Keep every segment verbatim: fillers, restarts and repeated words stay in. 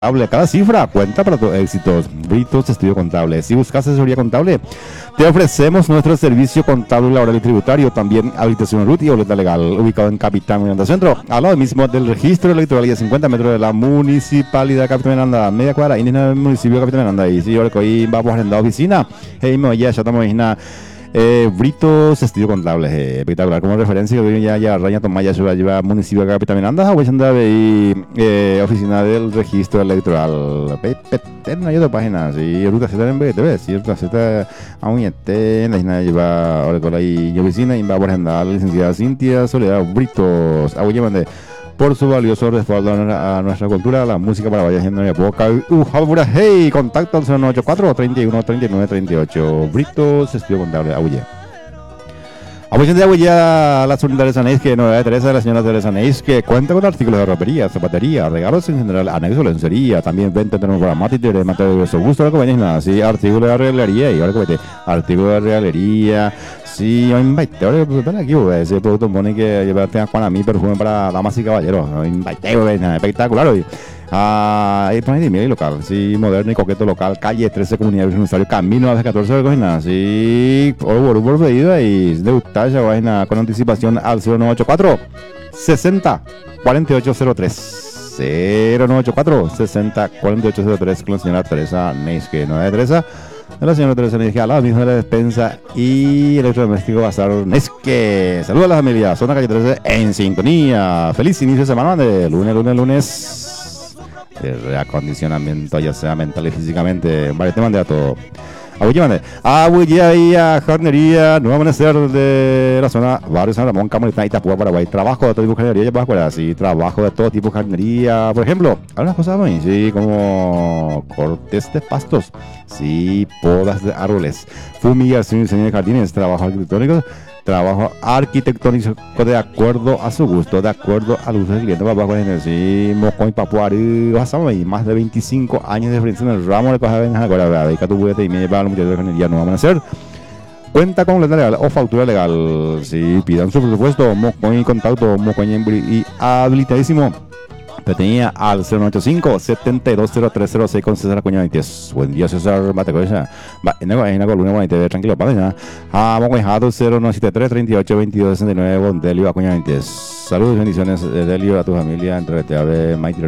Contable. Cada cifra cuenta para tus éxitos. Britos Estudio Contable. Si buscas asesoría contable, te ofrecemos nuestro servicio contable, laboral y tributario. También habilitación R U T y boleta legal. Ubicado en Capitán Miranda Centro, al lado mismo del registro electoral y a cincuenta metros de la municipalidad de Capitán Miranda. Media cuadra, ahí en el municipio de Capitán Miranda. Y si ahora que hoy vamos a la oficina, hey, me ya estamos en una. Eh, Britos Estudio Contable, eh, espectacular. Como referencia, que ya ya Raña Tomaya se va a llevar municipio de Capitán Miranda, a anda y eh, oficina del registro electoral. En una otra página, sí, ruta Z en B T V, sí, ruta Z a un yete, en la isla lleva ahora con la oficina y va por andar la licenciada Cintia Soledad Britos, a de por su valioso respaldo a nuestra cultura, la música para vaya gente de boca. Uh, hey, contacto al cero nueve ocho cuatro, treinta y uno, treinta y nueve, treinta y ocho. Britos Estudio Contable, Abuye. Abuye de Abuye, la solidaria Sanéis, que novedad de Teresa de la señora Teresa Sanéis, que cuenta con artículos de ropería, zapatería, regalos en general, anexo, lencería, también venta de nuevo programas y de material de su gusto, ahora que venís nada, sí, artículos de arreglería, y ahora que vete, artículos de regalería. Sí, yo invité, ahora que aquí, ese producto pone que llevarte a Juan a mí perfume para damas y caballeros. Invité, espectacular hoy. Ah, ahí pone de local, sí, moderno y coqueto local, calle trece, Comunidad Virgen Rosario, camino a las catorce de cocina, sí, por por pedido y de usted ya vaina con anticipación al cero nueve ocho cuatro, sesenta, cuarenta y ocho cero tres. cero nueve ocho cuatro, sesenta, cuarenta y ocho cero tres con la señora Teresa Neisque, ¿no es Teresa? De la señora Teresa Neisque, a la misma de la despensa y electrodoméstico Bazar Neisque. Saludos a la familia, zona calle trece en sintonía. Feliz inicio de semana de lunes, lunes, lunes. De reacondicionamiento, ya sea mental y físicamente. Vale, te mandé a todo. Abuye, Abuye y a jardinería, nuevo amanecer de la zona Barrio San Ramón, Camarita, Itapúa, Paraguay. Trabajo de todo tipo de jardinería, ya vas a acuerdar, sí, trabajo de todo tipo de jardinería. Por ejemplo, algunas cosas muy, sí, como cortes de pastos, sí, podas de árboles, fumigación y diseño de jardines, trabajo arquitectónico. Trabajo arquitectónico de acuerdo a su gusto, de acuerdo al uso del cliente. Papá, pues, sí, Moscón y Papuari, más de veinticinco años de experiencia en el ramo de paja de ahora, dedica tu buete y me lleva a la muchacha de jardinería, no van a hacer. Cuenta con letra legal o factura legal. Si pidan su presupuesto, Moscón y contacto, Moscón y habilitadísimo. Te tenía al cero nueve ocho cinco, setenta y dos cero tres cero seis con César Acuña veintitrés. Buen día, César Matecoya. Va, en la columna veinte, tranquilo, padre. Vamos con cero nueve siete tres, treinta y ocho, veintidós, sesenta y nueve, con Delio Acuña veintitrés. Saludos y bendiciones de Delio a tu familia, entre te abre Maite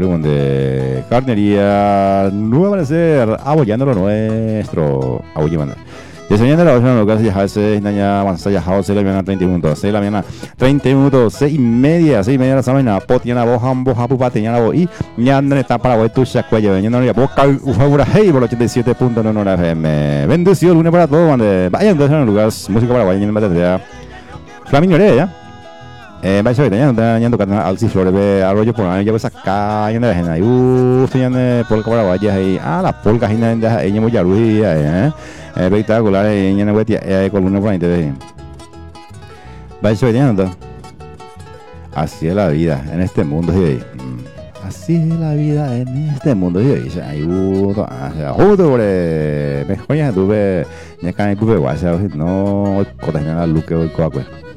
de Jardinería Nuevo Amanecer, apoyando lo nuestro. Apoyo, manda. Diseñando la versión local, ya hace Naya avanza ya hace la mañana treinta minutos, seis la mañana treinta minutos, seis y media, seis y media la semana, potiana bojan boja pupateña la voz y ya andan está para voy tu chacuello, vendiendo la boca ufabura hey por ochenta y siete punto nueve F M. Bendecido lunes para todos, mande. Vayan entonces en el lugar música paraguaya en batería. Flamingorea ya. Eh, vais a ver, ya no está yendo al cifrore de arroyo por ahí, ya ves acá, ya no dejen ahí, uh, se llama polka paraguaya ahí, ah, la polka ahí en ella, ella muy yaruí, eh, espectacular, ella no veía, eh, columna por ahí te dejen. Vais a ver, ya no está. Así es la vida en este mundo, sí, así es la vida en este mundo, sí, ahí, uh, justo por eh, mejor ya tuve, ya cae tuve guasa, no, cotaña la luque o el coaque.